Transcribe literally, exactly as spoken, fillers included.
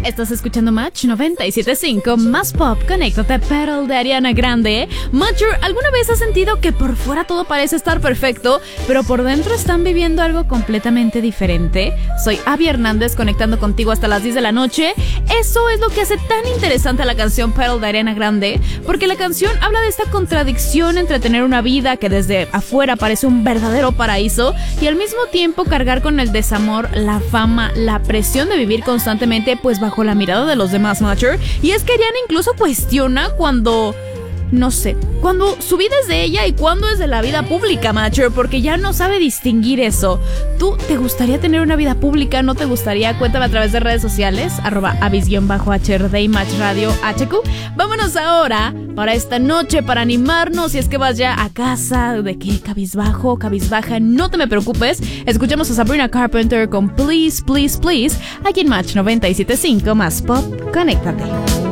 Estás escuchando Match noventa y siete punto cinco, más pop, conéctate, Pearl de Ariana Grande. Matcher, ¿alguna vez has sentido que por fuera todo parece estar perfecto, pero por dentro están viviendo algo completamente diferente? Soy Abby Hernández, conectando contigo hasta las diez de la noche. Eso es lo que hace tan interesante a la canción Pearl de Ariana Grande, porque la canción habla de esta contradicción entre tener una vida que desde afuera parece un verdadero paraíso y al mismo tiempo cargar con el desamor, la fama, la presión de vivir constantemente pues bajo la mirada de los demás, Matcher. Y es que Ariana incluso cuestiona cuando... no sé, cuando su vida es de ella y cuando es de la vida pública, Matcher, porque ya no sabe distinguir eso. ¿Tú te gustaría tener una vida pública? ¿No te gustaría? Cuéntame a través de redes sociales, arroba avis-H R D y Match Radio H Q. Vámonos ahora para esta noche, para animarnos. Si es que vas ya a casa, ¿de qué? Cabizbajo, cabizbaja, no te me preocupes. Escuchamos a Sabrina Carpenter con Please, Please, Please, aquí en Match noventa y siete punto cinco, más pop, conéctate.